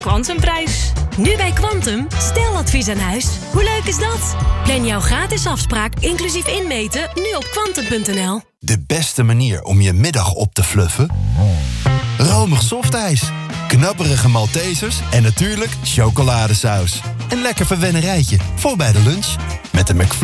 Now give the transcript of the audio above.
Quantumprijs. Nu bij Quantum, steladvies aan huis. Hoe leuk is dat? Plan jouw gratis afspraak, inclusief inmeten, nu op quantum.nl. De beste manier om je middag op te fluffen? Romig softijs, knapperige Maltesers en natuurlijk chocoladesaus. Een lekker verwennerijtje voor bij de lunch. Met de McFlurry